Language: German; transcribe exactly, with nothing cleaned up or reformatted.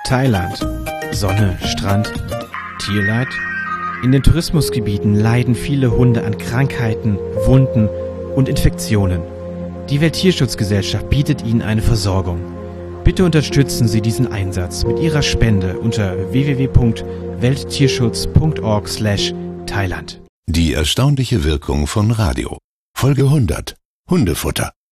Thailand. Sonne, Strand, Tierleid? In den Tourismusgebieten leiden viele Hunde an Krankheiten, Wunden und Infektionen. Die Welttierschutzgesellschaft bietet ihnen eine Versorgung. Bitte unterstützen Sie diesen Einsatz mit Ihrer Spende unter w w w punkt welttierschutz punkt org slash Thailand. Die erstaunliche Wirkung von Radio. Folge hundert. Hundefutter.